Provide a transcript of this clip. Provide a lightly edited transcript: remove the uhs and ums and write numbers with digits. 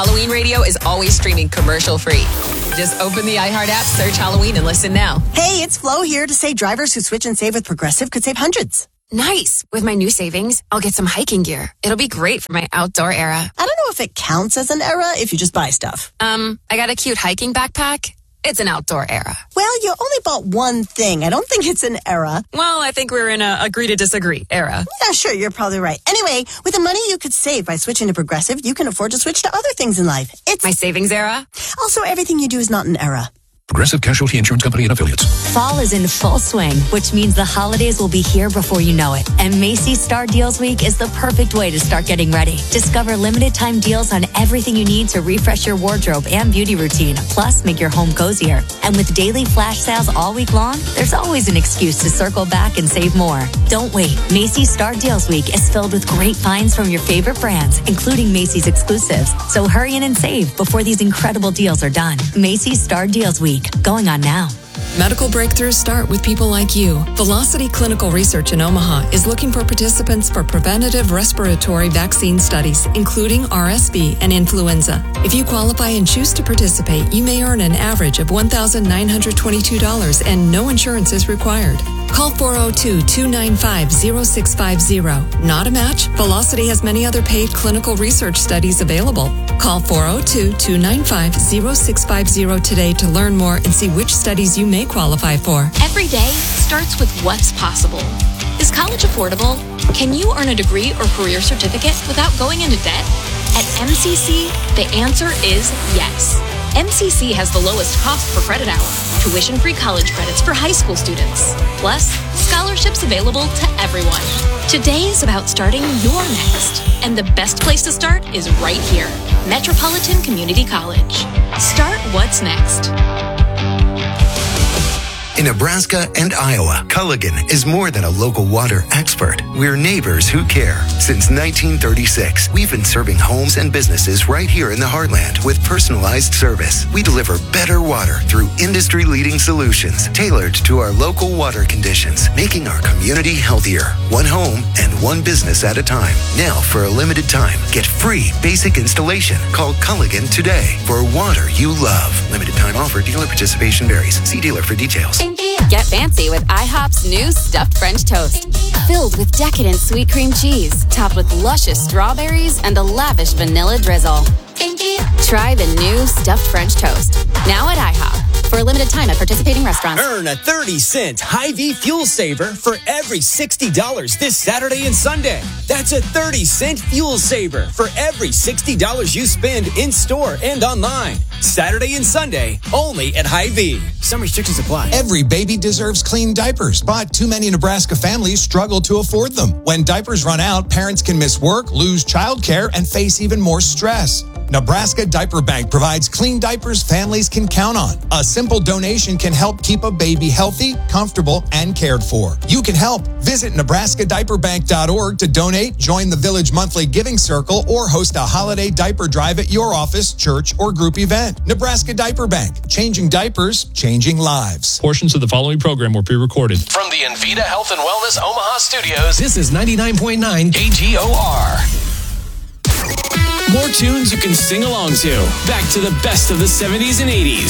Halloween Radio is always streaming commercial-free. Just open the iHeart app, search Halloween, and listen now. Hey, it's Flo here to say drivers who switch and save with Progressive could save hundreds. Nice. With my new savings, I'll get some hiking gear. It'll be great for my outdoor era. I don't know if it counts as an era if you just buy stuff. I got a cute hiking backpack. It's an outdoor era. Well, you only bought one thing. I don't think it's an era. Well, I think we're in a agree to disagree era. Yeah, sure, you're probably right. Anyway, with the money you could save by switching to Progressive, you can afford to switch to other things in life. It's my savings era. Also, everything you do is not an era. Progressive Casualty Insurance Company and Affiliates. Fall is in full swing, which means the holidays will be here before you know it. And Macy's Star Deals Week is the perfect way to start getting ready. Discover limited time deals on everything you need to refresh your wardrobe and beauty routine, plus make your home cozier. And with daily flash sales all week long, there's always an excuse to circle back and save more. Don't wait. Macy's Star Deals Week is filled with great finds from your favorite brands, including Macy's exclusives. So hurry in and save before these incredible deals are done. Macy's Star Deals Week. Going on now. Medical breakthroughs start with people like you. Velocity Clinical Research in Omaha is looking for participants for preventative respiratory vaccine studies, including RSV and influenza. If you qualify and choose to participate, you may earn an average of $1,922 and no insurance is required. Call 402-295-0650. Not a match? Velocity has many other paid clinical research studies available. Call 402-295-0650 today to learn more and see which studies you may qualify for. Every day starts with what's possible. Is college affordable? Can you earn a degree or career certificate without going into debt? At MCC, the answer is yes. MCC has the lowest cost per credit hour, tuition-free college credits for high school students, plus scholarships available to everyone. Today is about starting your next, and the best place to start is right here, Metropolitan Community College. Start what's next. In Nebraska and Iowa, Culligan is more than a local water expert. We're neighbors who care. Since 1936, we've been serving homes and businesses right here in the heartland with personalized service. We deliver better water through industry-leading solutions tailored to our local water conditions, making our community healthier. One home and one business at a time. Now, for a limited time, get free basic installation. Call Culligan today for water you love. Limited time offer. Dealer participation varies. See dealer for details. Get fancy with IHOP's new stuffed French toast. Filled with decadent sweet cream cheese, topped with luscious strawberries and a lavish vanilla drizzle. Try the new stuffed French toast. Now at IHOP. For a limited time at participating restaurants. Earn a 30-cent Hy-Vee fuel saver for every $60 this Saturday and Sunday. That's a 30-cent fuel saver for every $60 you spend in-store and online. Saturday and Sunday, only at Hy-Vee. Some restrictions apply. Every baby deserves clean diapers, but too many Nebraska families struggle to afford them. When diapers run out, parents can miss work, lose childcare, and face even more stress. Nebraska Diaper Bank provides clean diapers families can count on. A simple donation can help keep a baby healthy, comfortable, and cared for. You can help. Visit NebraskaDiaperBank.org to donate, join the Village Monthly Giving Circle, or host a holiday diaper drive at your office, church, or group event. Nebraska Diaper Bank. Changing diapers, changing lives. Portions of the following program were pre-recorded. From the Envita Health and Wellness Omaha Studios, This is 99.9 KGOR. More tunes you can sing along to. Back to the best of the 70s and 80s.